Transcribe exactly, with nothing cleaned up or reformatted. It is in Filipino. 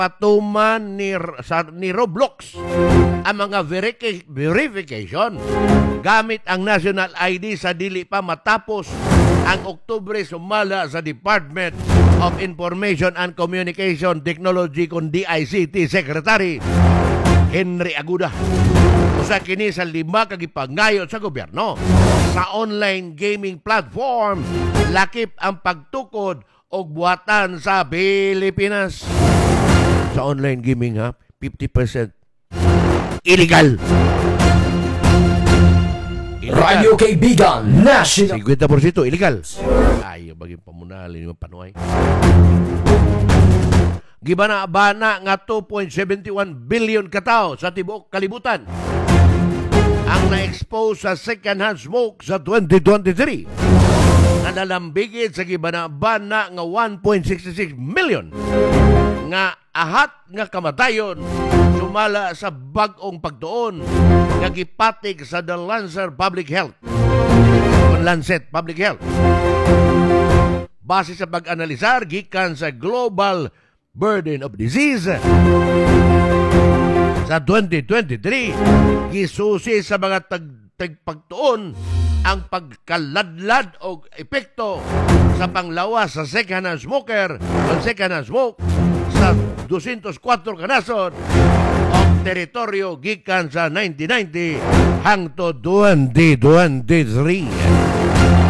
patuman ni, sa, ni Roblox ang mga verica- verification gamit ang national I D sa dili pa matapos ang Oktubre sumala sa Department of Information and Communication Technology kung D I C T Secretary Henry Aguda. Usa kini sa lima kagipangayo sa gobyerno sa online gaming platform lakip ang pagtukod og buhatan sa Pilipinas. Sa online gaming ha, fifty percent illegal. Radio Kaibigan National. fifty percent illegal. Ay, bagay pamunali yung panuay. Gibana-bana nga two point seven one billion katao sa tibuok kalibutan ang na-expose sa second-hand smoke sa twenty twenty-three. Nalambigit sa gibana-bana nga one point six six million nga ahat nga kamatayon sumala sa bag-ong pagtuon nga gipatig sa The Lancet Public Health. Lancet Public Health. Base sa pag-analisar gikan sa Global Burden of Disease sa twenty twenty-three, gisusi sa mga tag- tagpagtuon ang pagkaladlad o epekto sa panglawas sa second-hand smoker o second-hand smoke sa two hundred four kanasod o teritoryo gikan sa nineteen ninety hangtod twenty twenty-three.